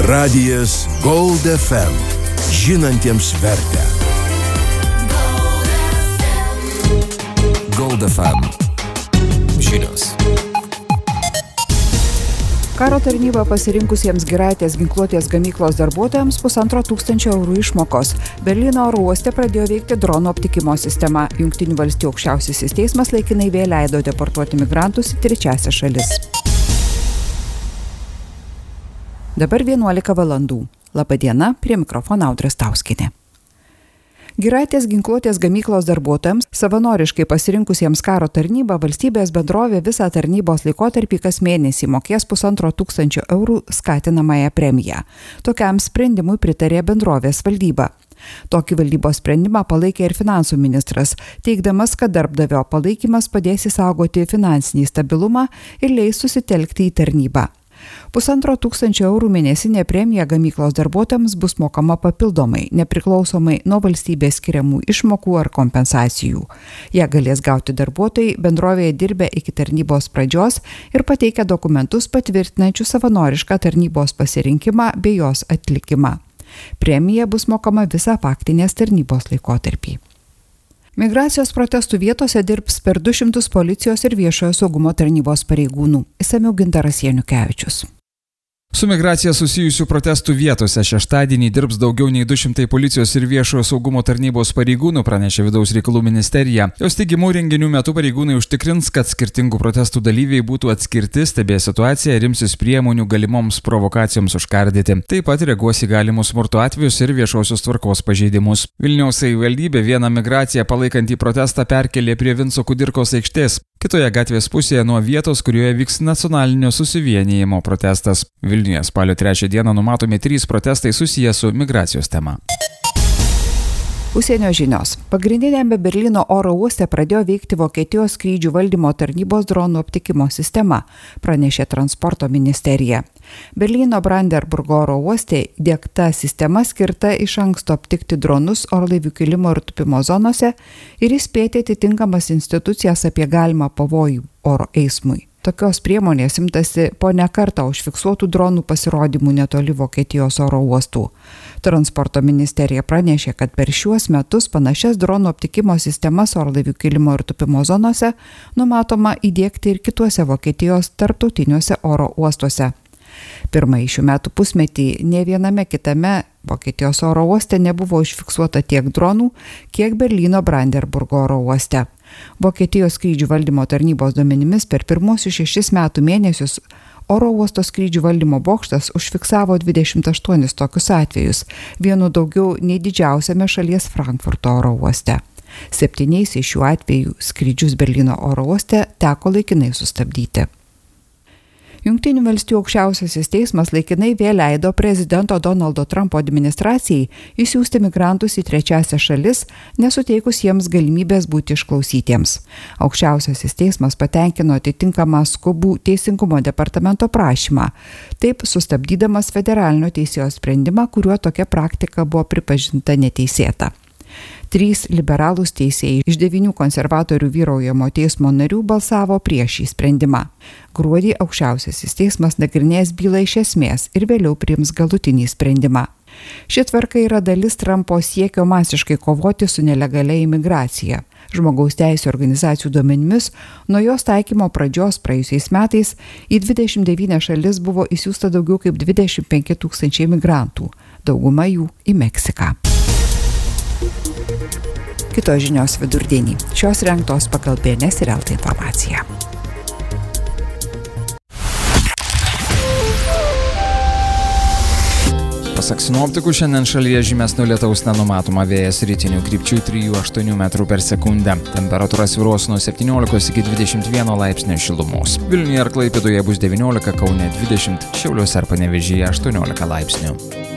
Radijas Gold FM. Žinantiems vertę. Gold FM. Žinios. Karo tarnybą pasirinkusiems Giraitės ginkluotės gamyklos darbuotojams 1,5 eurų išmokos. Berlyno oro uoste pradėjo veikti dronų aptikimo sistema. Jungtinių valstijų aukščiausiasis teismas laikinai vėl leido deportuoti migrantus į trečiąsias šalis. Dabar 11 valandų. Labadiena, prie mikrofono Audra Stauskienė. Giraitės ginkluotės gamyklos darbuotojams, savanoriškai pasirinkusiems karo tarnybą, valstybės bendrovė visą tarnybos laikotarpį kas mėnesį mokės 1,5 eurų skatinamąją premiją. Tokiam sprendimui pritarė bendrovės valdyba. Tokį valdybos sprendimą palaikė ir finansų ministras, teigdamas, kad darbdavio palaikymas padės išsaugoti finansinį stabilumą ir leis susitelkti į tarnybą. 1,5 eurų mėnesinė premija gamyklos darbuotojams bus mokama papildomai, nepriklausomai nuo valstybės skiriamų išmokų ar kompensacijų. Ją galės gauti darbuotojai bendrovėje dirbę iki tarnybos pradžios ir pateikę dokumentus patvirtinančius savanorišką tarnybos pasirinkimą bei jos atlikimą. Premija bus mokama visą faktinės tarnybos laikotarpį. Migracijos protestų vietose dirbs per 200 policijos ir viešojo saugumo tarnybos pareigūnų. Išsamiau Gintaras Janukevičius. Su migracija susijusių protestų vietose šeštadienį dirbs daugiau nei 200 policijos ir viešojo saugumo tarnybos pareigūnų, pranešė Vidaus reikalų ministerija. Jos teigimu, renginių metu pareigūnai užtikrins, kad skirtingų protestų dalyviai būtų atskirti, stebės situaciją ir imsis priemonių galimoms provokacijoms užkardyti. Taip pat reaguos į galimus smurto atvejus ir viešosios tvarkos pažeidimus. Vilniaus savivaldybė vieną migraciją palaikantį protestą perkelė prie Vinco Kudirkos aikštės, kitoje gatvės pusėje nuo vietos, kurioje vyks nacionalinio susivienijimo protestas. Vilniuje spalio 3 dieną numatomi 3 protestai susiję su migracijos tema. Užsienio žinios. Pagrindinėme Berlyno oro uoste pradėjo veikti Vokietijos skrydžių valdymo tarnybos dronų aptikimo sistema, pranešė transporto ministerija. Berlyno Brandenburgo oro uoste įdiegta sistema skirta iš anksto aptikti dronus orlaivių kilimo ir tupimo zonose ir įspėti atitinkamas institucijas apie galimą pavojų oro eismui. Tokios priemonės imtasi po ne kartą užfiksuotų dronų pasirodymų netoli Vokietijos oro uostų. Transporto ministerija pranešė, kad per šiuos metus panašias dronų aptikimo sistemas orlaivių kilimo ir tupimo zonose numatoma įdiegti ir kituose Vokietijos tarptautiniuose oro uostuose. Pirmąjį šių metų pusmetį ne viename kitame Vokietijos oro uoste nebuvo užfiksuota tiek dronų, kiek Berlyno Brandenburgo oro uoste. Vokietijos skrydžių valdymo tarnybos duomenimis per pirmosius 6 metų mėnesius oro uosto skrydžių valdymo bokštas užfiksavo 28 tokius atvejus, vienu daugiau nei didžiausiame šalies Frankfurto oro uoste. 7 iš šių atvejų skrydžius Berlyno oro uoste teko laikinai sustabdyti. Jungtinių valstijų aukščiausiasis teismas laikinai vėl leido prezidento Donaldo Trumpo administracijai išsiųsti migrantus į trečiąsias šalis, nesuteikus jiems galimybės būti išklausytiems. Aukščiausiasis teismas patenkino atitinkamą skubų teisingumo departamento prašymą, taip sustabdydamas federalinio teisėjo sprendimą, kuriuo tokia praktika buvo pripažinta neteisėta. 3 liberalūs teisėjai iš 9 konservatorių vyraujamo teismo narių balsavo prieš šį sprendimą. Gruodį aukščiausiasis teismas nagrinės bylą iš esmės ir vėliau priims galutinį sprendimą. Ši tvarka yra dalis Trumpo siekio masiškai kovoti su nelegalia imigracija. Žmogaus teisių organizacijų duomenimis, nuo jos taikymo pradžios praėjusiais metais į 29 šalis buvo išsiųsta daugiau kaip 25 000 imigrantų, dauguma jų į Meksiką. Kitos žinios vidurdienį. Šios rengtos pagal BNS ir LT informaciją. Pasak sinoptikų, šiandien šalyje žymesnio lietaus nenumatoma, vėjas rytinių krypčių 3–8 metrų per sekundę. Temperatūra svyruos nuo 17 iki 21 laipsnio šilumos. Vilniuje ir Klaipėdoje bus 19, Kaune 20, Šiauliuose ir Panevėžyje 18 laipsnių.